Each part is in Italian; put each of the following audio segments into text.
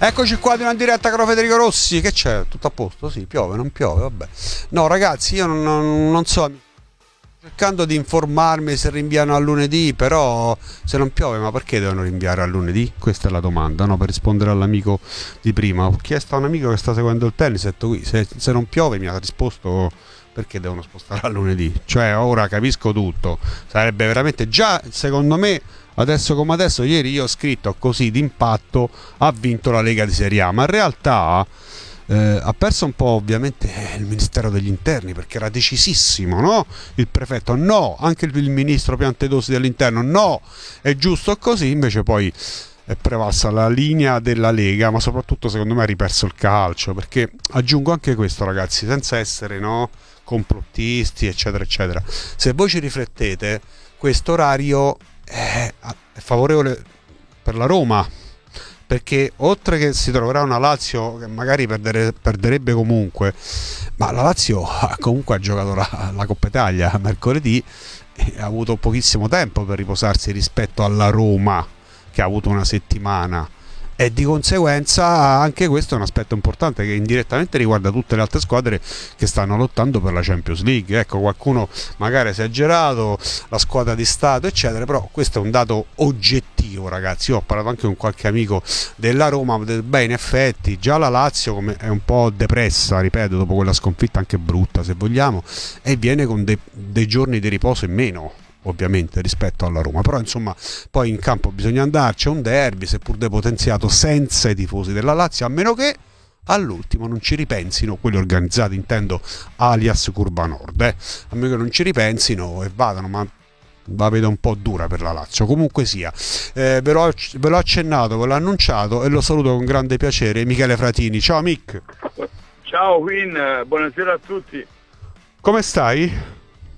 Eccoci qua di una diretta con Federico Rossi. Che c'è? Tutto a posto? Sì, piove, non piove, vabbè. No, ragazzi, io non so. Cercando di informarmi se rinviano a lunedì, però se non piove, ma perché devono rinviare a lunedì? Questa è la domanda, no? Per rispondere all'amico di prima. Ho chiesto a un amico che sta seguendo il tennis, ho detto qui, se non piove mi ha risposto perché devono spostare a lunedì. Cioè, ora capisco tutto. Sarebbe veramente già, secondo me, adesso come adesso, ieri io ho scritto così d'impatto, ha vinto la Lega di Serie A, ma in realtà ha perso un po' ovviamente il Ministero degli Interni, perché era decisissimo, no? Il prefetto no, anche il ministro Piantedosi dell'Interno no, è giusto così, invece poi è prevalsa la linea della Lega, ma soprattutto secondo me ha riperso il calcio, perché aggiungo anche questo, ragazzi, senza essere, no, complottisti eccetera eccetera, se voi ci riflettete, questo orario è favorevole per la Roma, perché oltre che si troverà una Lazio che magari perderebbe comunque, ma la Lazio comunque ha giocato la Coppa Italia mercoledì e ha avuto pochissimo tempo per riposarsi rispetto alla Roma che ha avuto una settimana, e di conseguenza anche questo è un aspetto importante che indirettamente riguarda tutte le altre squadre che stanno lottando per la Champions League. Ecco, qualcuno magari ha esagerato, la squadra di Stato eccetera, però questo è un dato oggettivo, ragazzi. Io ho parlato anche con qualche amico della Roma, beh, in effetti già la Lazio è un po' depressa, ripeto, dopo quella sconfitta anche brutta se vogliamo, e viene con dei giorni di riposo in meno ovviamente rispetto alla Roma, però insomma poi in campo bisogna andarci, è un derby seppur depotenziato senza i tifosi della Lazio, a meno che all'ultimo non ci ripensino quelli organizzati, intendo alias Curva Nord, a meno che non ci ripensino e vadano, ma la vedo un po' dura per la Lazio. Comunque sia, ve l'ho accennato, ve l'ho annunciato e lo saluto con grande piacere, Michele Fratini. Ciao Mick. Ciao Win, buonasera a tutti. Come stai?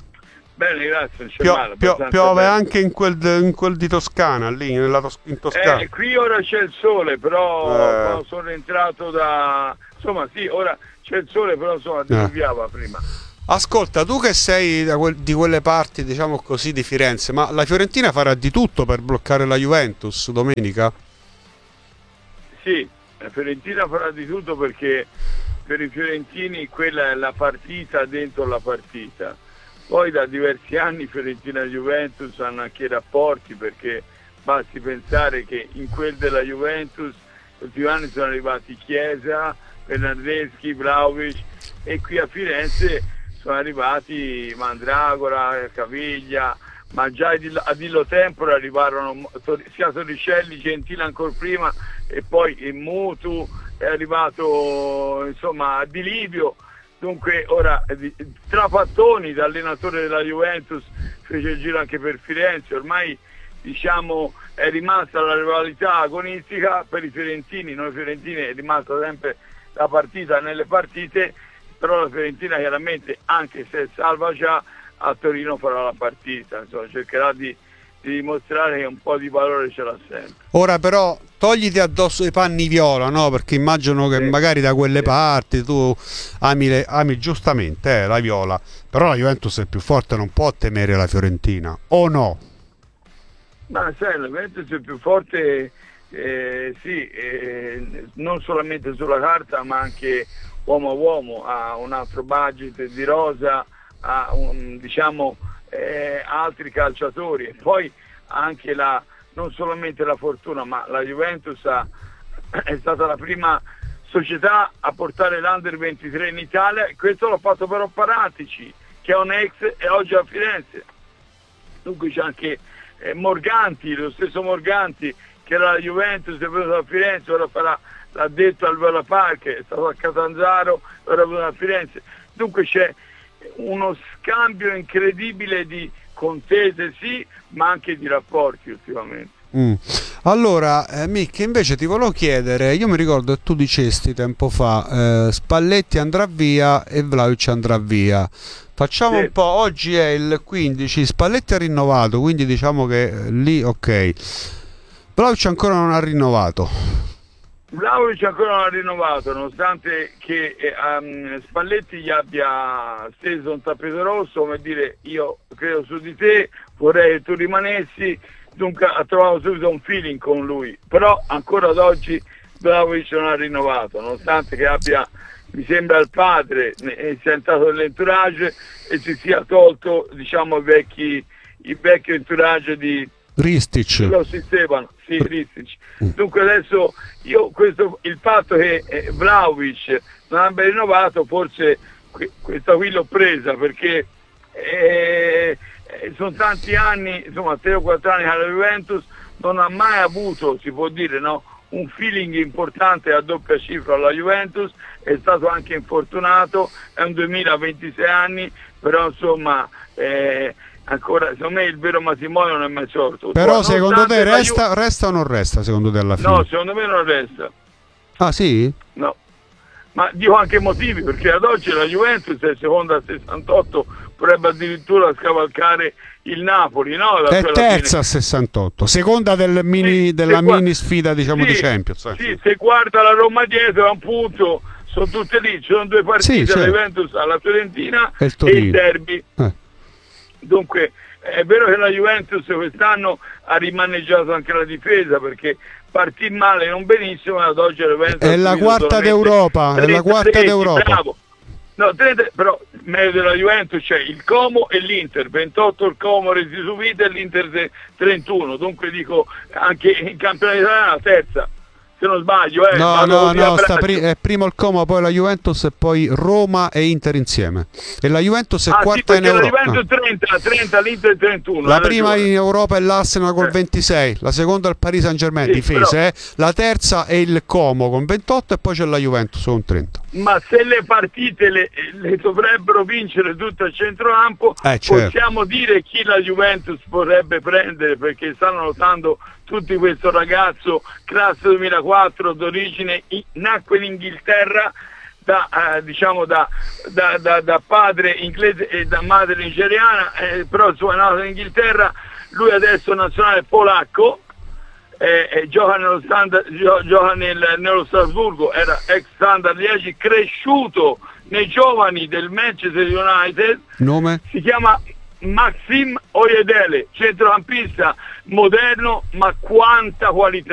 Bene, grazie, non c'è male. Piove bene. anche in quel di Toscana, lì in Toscana. Qui ora c'è il sole, però quando sono entrato insomma sì, ora c'è il sole, però insomma diluviava prima. Ascolta, tu che sei di quelle parti, diciamo così, di Firenze, ma la Fiorentina farà di tutto per bloccare la Juventus domenica? Sì, la Fiorentina farà di tutto perché per i fiorentini quella è la partita dentro la partita. Poi da diversi anni Fiorentina e Juventus hanno anche i rapporti, perché basti pensare che in quel della Juventus tutti gli anni sono arrivati Chiesa, Bernardeschi, Vlahovic, e qui a Firenze sono arrivati Mandragora, Caviglia, ma già a Dillo Tempora arrivarono sia Torricelli, Gentile ancora prima, e poi Mutu, è arrivato insomma Di Livio. Dunque ora Trapattoni, da allenatore della Juventus, fece il giro anche per Firenze. Ormai diciamo è rimasta la rivalità agonistica per i fiorentini. Noi fiorentini è rimasta sempre la partita nelle partite, però la Fiorentina chiaramente, anche se è salva già, a Torino farà la partita, insomma, cercherà di dimostrare che un po' di valore ce l'ha sempre. Ora però togliti addosso i panni viola, no? Perché immagino che magari da quelle parti tu ami giustamente la viola, però la Juventus è più forte, non può temere la Fiorentina, o no? Ma sai, la Juventus è più forte, sì, non solamente sulla carta, ma anche uomo a uomo, ha un altro budget di rosa, ha altri calciatori, e poi anche non solamente la fortuna, ma la Juventus è stata la prima società a portare l'Under 23 in Italia, e questo l'ha fatto però Paratici, che è un ex e oggi a Firenze. Dunque c'è anche Morganti, lo stesso Morganti che era la Juventus, è venuto a Firenze, ora l'ha detto al Vela Park, è stato a Catanzaro, ora è venuto a Firenze. Dunque c'è uno scambio incredibile di contese, sì, ma anche di rapporti ultimamente. Allora, Mick, invece ti volevo chiedere, io mi ricordo che tu dicesti tempo fa Spalletti andrà via e Vlahovic andrà via. Facciamo un po', oggi è il 15, Spalletti ha rinnovato, quindi diciamo che lì ok. Vlahovic ancora non ha rinnovato. Vlahovic ancora non ha rinnovato, nonostante che Spalletti gli abbia steso un tappeto rosso, come dire: io credo su di te, vorrei che tu rimanessi. Dunque ha trovato subito un feeling con lui, però ancora ad oggi Vlahovic non ha rinnovato, nonostante che abbia, mi sembra, il padre sia entrato nell'entourage e si sia tolto, diciamo, il vecchio entourage di Ristic. lo sistemano, sì, Ristic. Dunque adesso il fatto che Vlahovic non abbia rinnovato, forse questa qui l'ho presa, perché sono tanti anni, insomma 3 o 4 anni che la Juventus non ha mai avuto, si può dire, no, un feeling importante a doppia cifra alla Juventus, è stato anche infortunato, è un 2026 anni, però insomma ancora, secondo me il vero matrimonio non è mai sorto. Però secondo te resta o non resta, secondo te, alla fine? No, secondo me non resta. Ah sì? No, ma dico anche motivi, perché ad oggi la Juventus è seconda a 68, potrebbe addirittura scavalcare il Napoli, no? È terza a 68, seconda della mini sfida, diciamo, di Champions. Sì, se guarda la Roma dietro a un punto, sono tutte lì, ci sono 2 partite, sì, certo. La Juventus alla Fiorentina e il derby. Dunque è vero che la Juventus quest'anno ha rimaneggiato anche la difesa, perché partì male non benissimo, ad oggi la Juventus è la quarta d'Europa, è la quarta d'Europa. Bravo. No, 30, però meglio della Juventus c'è il Como e l'Inter, 28 il Como resi su vita e l'Inter 31, dunque dico anche in campionato italiano la terza, se non sbaglio. No, è primo il Como, poi la Juventus e poi Roma e Inter insieme. E la Juventus è quarta in Europa. La Juventus 30, l'Inter 31. La prima in Europa è l'Arsenal con 26, la seconda è il Paris Saint-Germain, difese, la terza è il Como con 28 e poi c'è la Juventus con 30. Ma se le partite le dovrebbero vincere tutte al centrocampo, certo, possiamo dire chi la Juventus vorrebbe prendere, perché stanno notando tutti questo ragazzo classe 2004 d'origine, nacque in Inghilterra da padre inglese e da madre nigeriana, però insomma è nato in Inghilterra, lui adesso è nazionale polacco, gioca nello Strasburgo, era ex Standard Liegi, cresciuto nei giovani del Manchester United. Nome? Si chiama Maxim Oyedele, centrocampista moderno, ma quanta qualità.